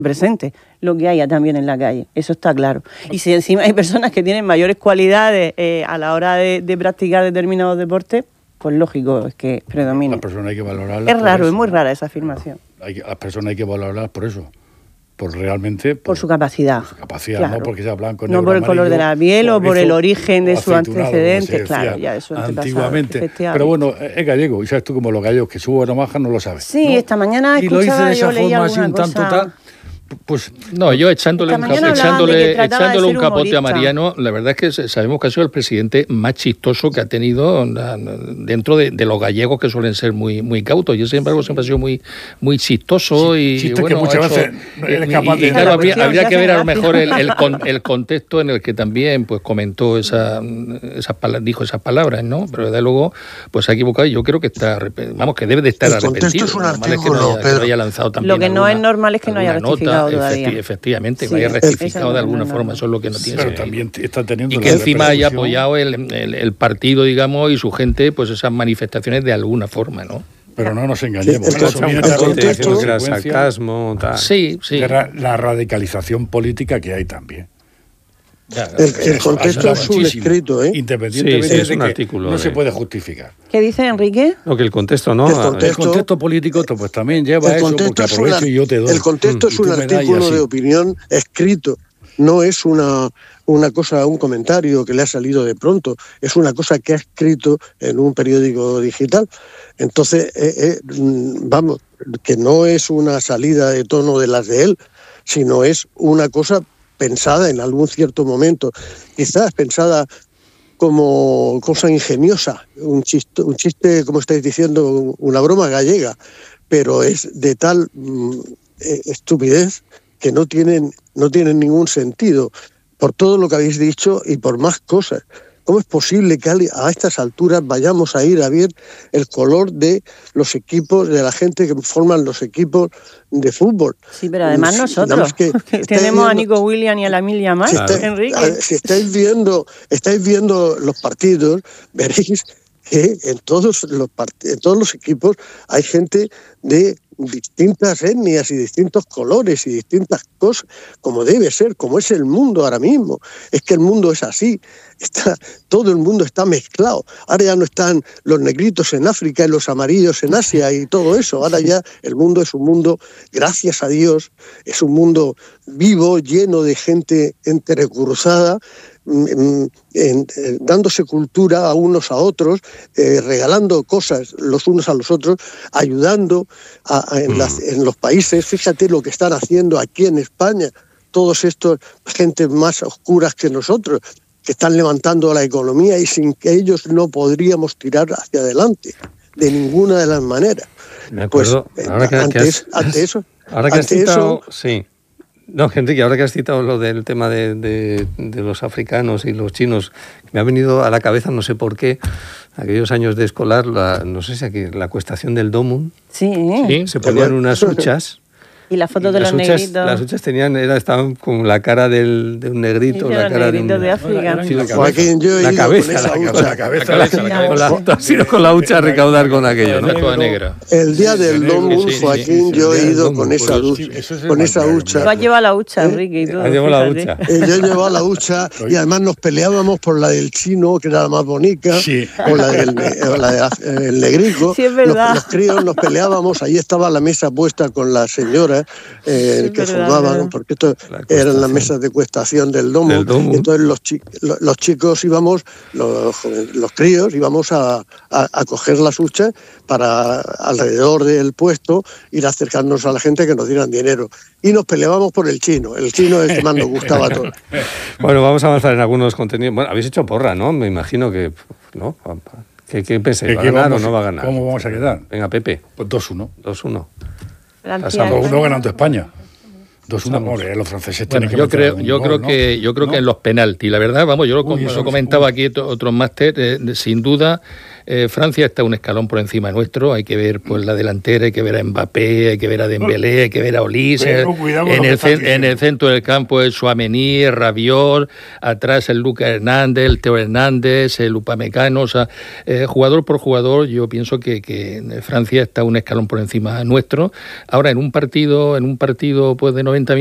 presente lo que haya también en la calle, eso está claro. Y si encima hay personas que tienen mayores cualidades a la hora de practicar determinados deportes, pues lógico, es que predomina. Las personas hay que valorarlas. Es raro, es muy rara esa afirmación. Las personas hay que valorarlas por eso. Realmente por su capacidad. Por su capacidad, claro. no porque sea blanco, negro, no por el color de la piel o por el origen de sus antecedentes, claro, ya eso antiguamente. Pero bueno, es gallego, y sabes tú como los gallegos que suben o bajan no lo sabes. Sí, ¿no? Esta mañana escuchaba, yo leí alguna cosa. Tanto tal. Pues no, yo echándole un capote a Mariano, la verdad es que sabemos que ha sido el presidente más chistoso que ha tenido dentro de los gallegos, que suelen ser muy cautos, y sin embargo siempre ha sido muy chistoso. Sí, y bueno, que muchas veces eres capaz de... Claro, habría que ver a lo mejor el contexto en el que también pues comentó dijo esas palabras, ¿no? Pero desde luego pues se ha equivocado, y yo creo que que debe de estar arrepentido. Es un artículo, que no haya lanzado también lo que no es normal es que no haya rectificado todavía. Efectivamente, que haya rectificado de alguna forma, eso es lo que no tiene sentido. Pero también está teniendo... Y que encima haya apoyado el partido, digamos, y su gente, pues esas manifestaciones de alguna forma, ¿no? Pero no nos engañemos. El contexto era sarcasmo, tal. Sí. La radicalización política que hay también. El contexto es un escrito, ¿eh? Independientemente es un artículo. No se puede justificar. ¿Qué dice Enrique? No, que el contexto no. El contexto político pues también lleva eso, porque aprovecho y yo te doy. El contexto es un artículo de opinión escrito. No es una cosa, un comentario que le ha salido de pronto. Es una cosa que ha escrito en un periódico digital. Entonces, vamos, que no es una salida de tono de las de él, sino es una cosa pensada en algún cierto momento, quizás pensada como cosa ingeniosa, un chiste, como estáis diciendo, una broma gallega, pero es de tal estupidez que no tienen ningún sentido, por todo lo que habéis dicho y por más cosas. ¿Cómo es posible que a estas alturas vayamos a ir a ver el color de los equipos, de la gente que forman los equipos de fútbol? Sí, pero además nosotros tenemos a Nico Williams y a la Emilia Mar, Enrique. Si estáis viendo los partidos, veréis que en todos los equipos hay gente de distintas etnias y distintos colores y distintas cosas, como debe ser, como es el mundo ahora mismo. Es que el mundo es así, todo el mundo está mezclado. Ahora ya no están los negritos en África y los amarillos en Asia y todo eso. Ahora ya el mundo es un mundo, gracias a Dios, es un mundo vivo, lleno de gente entrecruzada, dándose cultura a unos a otros, regalando cosas los unos a los otros, ayudando en los países. Fíjate lo que están haciendo aquí en España, todos estos gentes más oscuras que nosotros, que están levantando la economía y sin que ellos no podríamos tirar hacia adelante de ninguna de las maneras. Me acuerdo, pues, ante eso... Sí. No, Enrique, ahora que has citado lo del tema de los africanos y los chinos, me ha venido a la cabeza, no sé por qué, aquellos años de escolar, no sé si aquí, la cuestación del Domun. Sí. Se ponían unas huchas. Y las fotos de los negritos. Las huchas estaban con la cara de un negrito, sí, la cara de África. Joaquín, yo he ido con esa hucha. Con la hucha a recaudar con aquello, ¿no? Toda negra. El día del Domun, Joaquín, yo he ido con esa hucha. Tú has llevado la hucha, Enrique, y todo. Has llevado la hucha. Yo he llevado la hucha y además nos peleábamos por la del chino, que era la más bonita, o la del negrico. Sí, es verdad. Los críos nos peleábamos, ahí estaba la mesa puesta con la señora que formaban, porque esto eran las mesas de cuestación del domo. Entonces los chicos íbamos, los críos íbamos a coger las huchas para alrededor del puesto ir acercarnos a la gente que nos dieran dinero. Y nos peleábamos por el chino es el que más nos gustaba a todos. Bueno, vamos a avanzar en algunos contenidos. Bueno, habéis hecho porra, ¿no? Me imagino que... ¿no? ¿Qué pensáis? ¿Va a ganar o no va a ganar? ¿Cómo vamos a quedar? Venga, Pepe. Pues 2-1. 2-1. 2-1 ganando España. 2-1, los franceses tienen que yo creo que en los penaltis, la verdad, vamos, yo lo comentaba aquí otros máster, sin duda Francia está un escalón por encima nuestro, hay que ver pues la delantera, hay que ver a Mbappé, hay que ver a Dembélé, hay que ver a Olise, en el centro del campo el Tchouaméni, el Rabiot, atrás el Lucas Hernández, el Teo Hernández, el Upamecano, o sea, jugador por jugador, yo pienso que Francia está un escalón por encima nuestro. Ahora en un partido pues de 90